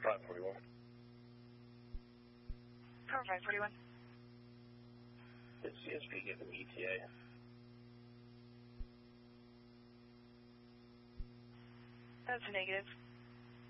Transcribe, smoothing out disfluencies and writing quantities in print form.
541. Power 541. Did CSP get an ETA? That's a negative.